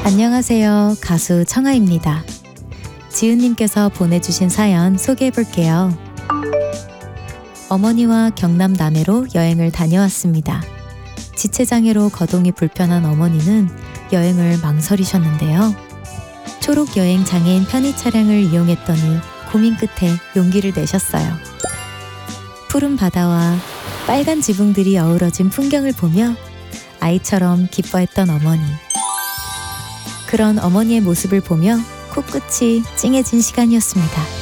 안녕하세요. 가수 청아입니다. 지은님께서 보내주신 사연 소개해볼게요. 어머니와 경남 남해로 여행을 다녀왔습니다. 지체장애로 거동이 불편한 어머니는 여행을 망설이셨는데요. 초록 여행 장애인 편의 차량을 이용했더니 고민 끝에 용기를 내셨어요. 푸른 바다와 빨간 지붕들이 어우러진 풍경을 보며 아이처럼 기뻐했던 어머니. 그런 어머니의 모습을 보며 코끝이 찡해진 시간이었습니다.